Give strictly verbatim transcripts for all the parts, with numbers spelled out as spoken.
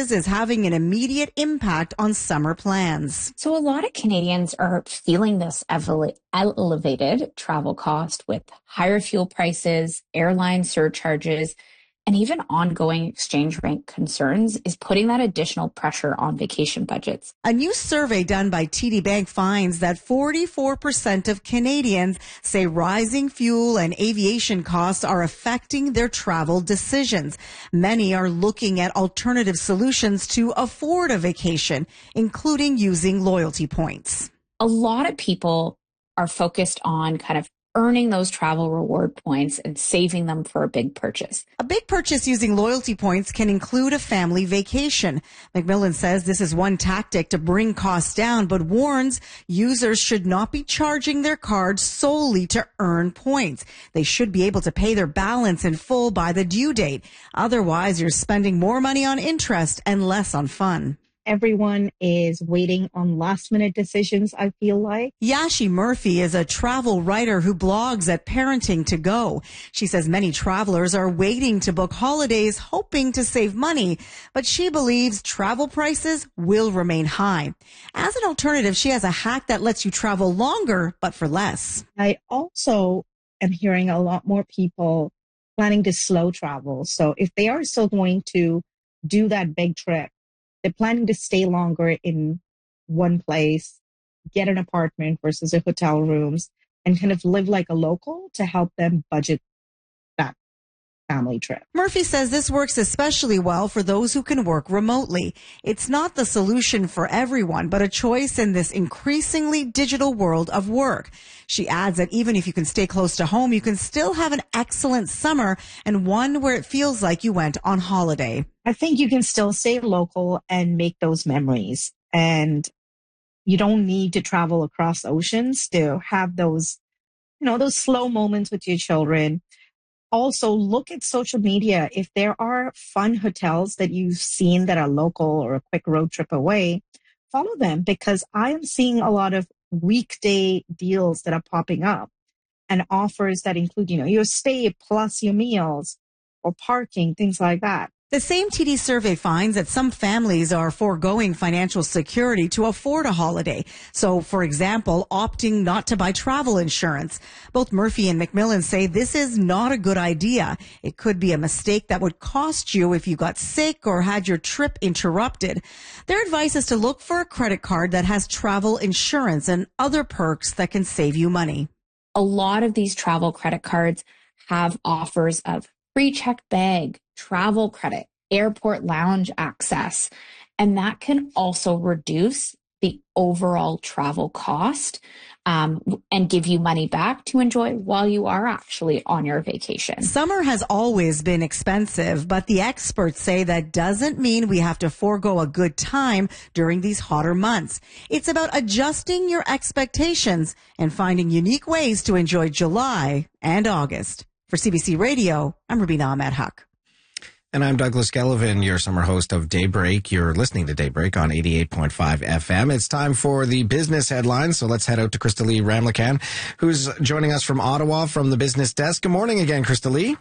prices is having an immediate impact on summer plans. So a lot of Canadians are feeling this ele- elevated travel cost with higher fuel prices, airline surcharges, and even ongoing exchange rate concerns is putting that additional pressure on vacation budgets. A new survey done by T D Bank finds that forty-four percent of Canadians say rising fuel and aviation costs are affecting their travel decisions. Many are looking at alternative solutions to afford a vacation, including using loyalty points. A lot of people are focused on kind of earning those travel reward points and saving them for a big purchase. A big purchase using loyalty points can include a family vacation. McMillan says this is one tactic to bring costs down, but warns users should not be charging their cards solely to earn points. They should be able to pay their balance in full by the due date. Otherwise, you're spending more money on interest and less on fun. Everyone is waiting on last minute decisions, I feel like. Yashi Murphy is a travel writer who blogs at Parenting to Go. She says many travelers are waiting to book holidays, hoping to save money, but she believes travel prices will remain high. As an alternative, she has a hack that lets you travel longer, but for less. I also am hearing a lot more people planning to slow travel. So if they are still going to do that big trip, they're planning to stay longer in one place, get an apartment versus a hotel rooms, and kind of live like a local to help them budget that family trip. Murphy says this works especially well for those who can work remotely. It's not the solution for everyone, but a choice in this increasingly digital world of work. She adds that even if you can stay close to home, you can still have an excellent summer and one where it feels like you went on holiday. I think you can still stay local and make those memories. And you don't need to travel across oceans to have those, you know, those slow moments with your children. Also, look at social media. If there are fun hotels that you've seen that are local or a quick road trip away, follow them, because I am seeing a lot of weekday deals that are popping up and offers that include, you know, your stay plus your meals or parking, things like that. The same T D survey finds that some families are foregoing financial security to afford a holiday. So, for example, opting not to buy travel insurance. Both Murphy and McMillan say this is not a good idea. It could be a mistake that would cost you if you got sick or had your trip interrupted. Their advice is to look for a credit card that has travel insurance and other perks that can save you money. A lot of these travel credit cards have offers of free checked bag, travel credit, airport lounge access, and that can also reduce the overall travel cost um, and give you money back to enjoy while you are actually on your vacation. Summer has always been expensive, but the experts say that doesn't mean we have to forego a good time during these hotter months. It's about adjusting your expectations and finding unique ways to enjoy July and August. For C B C Radio, I'm Rubina Ahmed Huck. And I'm Douglas Gellivan, your summer host of Daybreak. You're listening to Daybreak on eighty-eight point five F M. It's time for the business headlines, so let's head out to Crystalie Ramlakan, who's joining us from Ottawa from the business desk. Good morning again, Crystalie.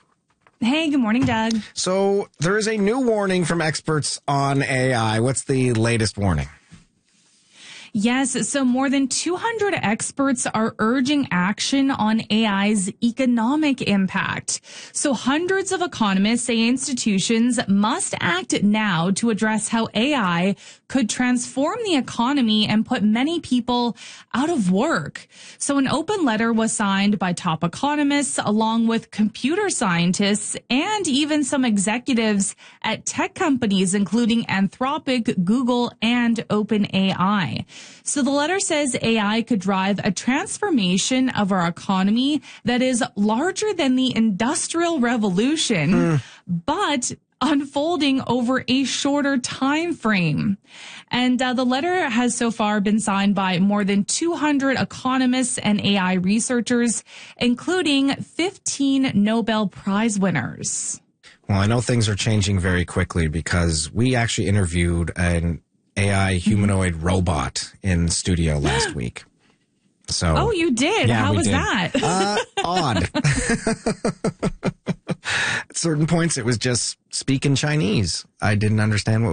Hey, good morning, Doug. So there is a new warning from experts on A I. What's the latest warning? Yes, so more than two hundred experts are urging action on A I's economic impact. So hundreds of economists say institutions must act now to address how A I could transform the economy and put many people out of work. So an open letter was signed by top economists along with computer scientists and even some executives at tech companies, including Anthropic, Google, and OpenAI. So the letter says A I could drive a transformation of our economy that is larger than the Industrial Revolution, mm. but unfolding over a shorter time frame. And uh, the letter has so far been signed by more than two hundred economists and A I researchers, including fifteen Nobel Prize winners. Well, I know things are changing very quickly because we actually interviewed an A I humanoid mm-hmm. robot in studio last week. So, oh, you did? Yeah, How was did. that? Uh, odd. At certain points, it was just speaking Chinese. I didn't understand what